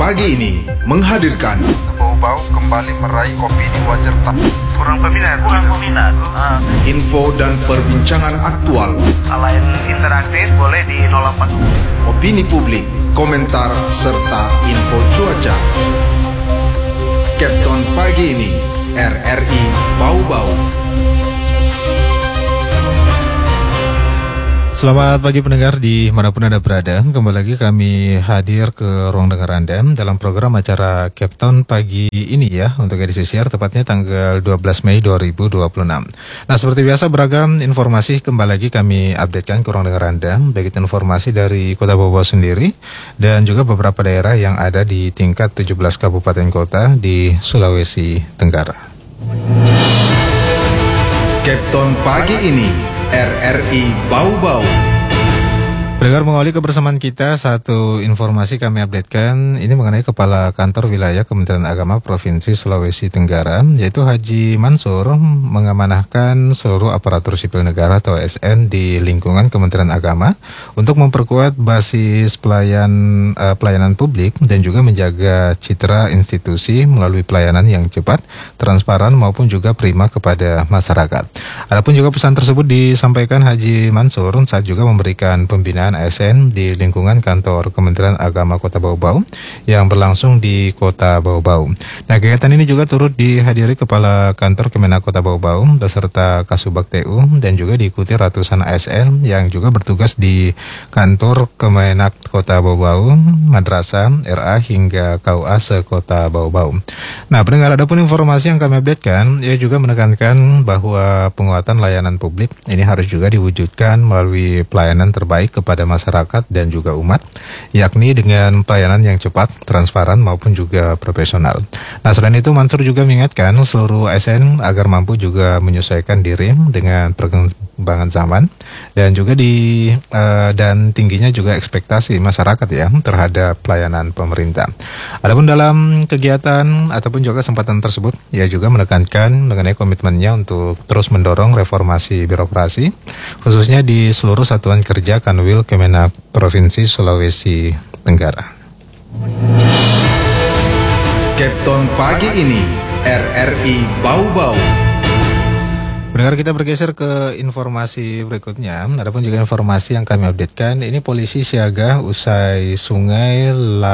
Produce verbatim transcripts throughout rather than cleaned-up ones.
pagi ini menghadirkan Bau-bau kembali meraih opini wajar tak kurang peminat, kurang peminat. Uh, info dan perbincangan aktual, Selain interaktif boleh di nol delapan. opini publik, komentar serta info cuaca. Captain pagi ini R R I Bau-Bau. Selamat pagi pendengar di manapun Anda berada. Kembali lagi kami hadir ke ruang dengar Anda dalam program acara Captain pagi ini ya, untuk edisi siar tepatnya tanggal dua belas Mei dua ribu dua puluh enam. Nah, seperti biasa beragam informasi kembali lagi kami updatekan ke ruang dengar Anda, baik itu informasi dari Kota Bau-Bau sendiri dan juga beberapa daerah yang ada di tingkat tujuh belas kabupaten kota di Sulawesi Tenggara. Captain pagi ini R R I Bau-Bau. Pendengar, mengawali kebersamaan kita, satu informasi kami updatekan ini mengenai Kepala Kantor Wilayah Kementerian Agama Provinsi Sulawesi Tenggara, yaitu Haji Mansur, mengamanahkan seluruh aparatur sipil negara atau A S N di lingkungan Kementerian Agama untuk memperkuat basis pelayan uh, pelayanan publik dan juga menjaga citra institusi melalui pelayanan yang cepat, transparan maupun juga prima kepada masyarakat. Adapun juga pesan tersebut disampaikan Haji Mansur saat juga memberikan pembinaan A S N di lingkungan kantor Kementerian Agama Kota Bau-Bau yang berlangsung di Kota Bau-Bau. Nah, kegiatan ini juga turut dihadiri Kepala Kantor Kemenak Kota Bau-Bau beserta Kasubag T U dan juga diikuti ratusan A S N yang juga bertugas di kantor Kemenak Kota Bau-Bau, Madrasah, R A hingga K U A se-Kota Bau-Bau. Nah, pendengar, adapun informasi yang kami updatekan, ia juga menekankan bahwa penguatan layanan publik ini harus juga diwujudkan melalui pelayanan terbaik kepada pada masyarakat dan juga umat, yakni dengan pelayanan yang cepat, transparan maupun juga profesional. Nah, selain itu Mansur juga mengingatkan seluruh A S N agar mampu juga menyesuaikan diri dengan perkembangan zaman dan juga di uh, dan tingginya juga ekspektasi masyarakat ya terhadap pelayanan pemerintah. Adapun dalam kegiatan ataupun juga kesempatan tersebut, ia juga menekankan mengenai komitmennya untuk terus mendorong reformasi birokrasi, khususnya di seluruh satuan kerja Kanwil Kemenak Provinsi Sulawesi Tenggara. Captain pagi ini R R I Bau-Bau. Pendengar, kita bergeser ke informasi berikutnya. Adapun juga informasi yang kami updatekan, ini polisi siaga usai sungai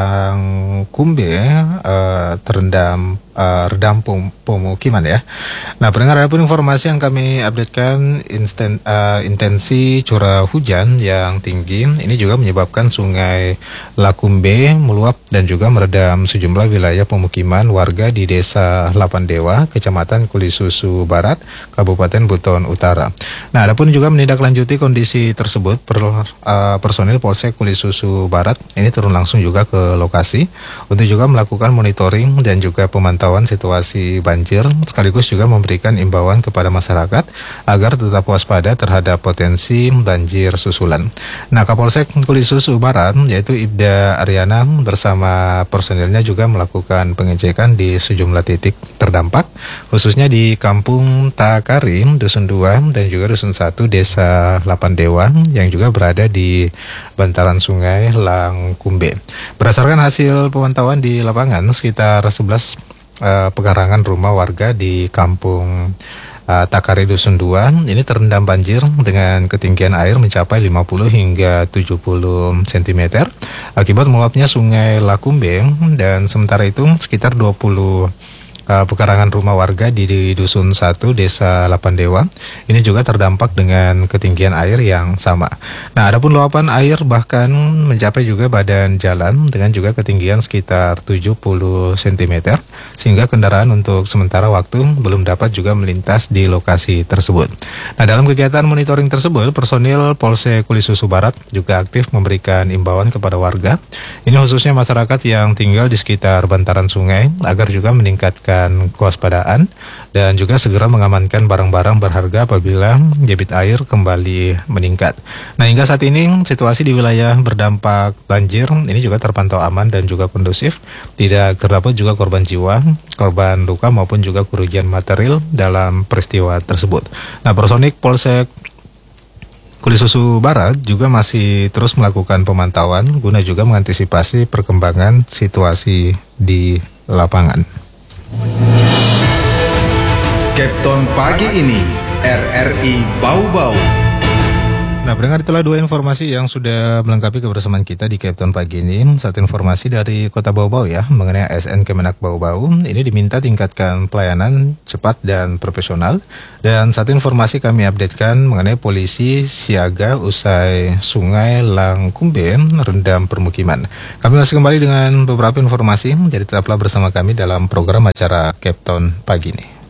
Langkumbe uh, terendam uh, redam pemukiman ya. Nah, pendengar, adapun informasi yang kami updatekan, instan, uh, intensi curah hujan yang tinggi ini juga menyebabkan sungai Langkumbe meluap dan juga meredam sejumlah wilayah pemukiman warga di Desa Lapan Dewa, Kecamatan Kulisusu Barat, Kabupaten Buton Utara. Nah, adapun juga menindaklanjuti kondisi tersebut, per, uh, personil Polsek Kulisusu Barat ini turun langsung juga ke lokasi untuk juga melakukan monitoring dan juga pemantauan situasi banjir, sekaligus juga memberikan imbauan kepada masyarakat agar tetap waspada terhadap potensi banjir susulan. Nah, Kapolsek Kulisusu Barat yaitu Ibda Ariana bersama personilnya juga melakukan pengecekan di sejumlah titik terdampak, khususnya di Kampung Takari, Dusun dua dan juga Dusun satu Desa Lapan Dewa yang juga berada di bantaran sungai Langkumbe. Berdasarkan hasil pemantauan di lapangan, sekitar sebelas uh, pekarangan rumah warga di Kampung uh, Takari Dusun dua ini terendam banjir dengan ketinggian air mencapai lima puluh hingga tujuh puluh sentimeter akibat meluapnya sungai Langkumbe, dan sementara itu sekitar dua puluh Uh, pekarangan rumah warga di, di Dusun satu Desa Lapan Dewa ini juga terdampak dengan ketinggian air yang sama. Nah, adapun luapan air bahkan mencapai juga badan jalan dengan juga ketinggian sekitar tujuh puluh sentimeter sehingga kendaraan untuk sementara waktu belum dapat juga melintas di lokasi tersebut. Nah, dalam kegiatan monitoring tersebut, personil Polsek Kulisusu Barat juga aktif memberikan imbauan kepada warga, ini khususnya masyarakat yang tinggal di sekitar bantaran sungai, agar juga meningkatkan kewaspadaan dan juga segera mengamankan barang-barang berharga apabila debit air kembali meningkat. Nah, hingga saat ini situasi di wilayah berdampak banjir ini juga terpantau aman dan juga kondusif. Tidak terdapat juga korban jiwa, korban luka maupun juga kerugian material dalam peristiwa tersebut. Nah, personik Polsek Kulisusu Barat juga masih terus melakukan pemantauan guna juga mengantisipasi perkembangan situasi di lapangan. Captain pagi ini R R I Bau-Bau. Nah, pendengar, itulah dua informasi yang sudah melengkapi kebersamaan kita di Captain pagi ini. Satu informasi dari Kota Bau-Bau ya, mengenai A S N Kemenak Bau-Bau. Ini diminta tingkatkan pelayanan cepat dan profesional. Dan satu informasi kami updatekan mengenai polisi siaga usai Sungai Langkumbe rendam permukiman. Kami masih kembali dengan beberapa informasi, jadi tetaplah bersama kami dalam program acara Captain pagi ini.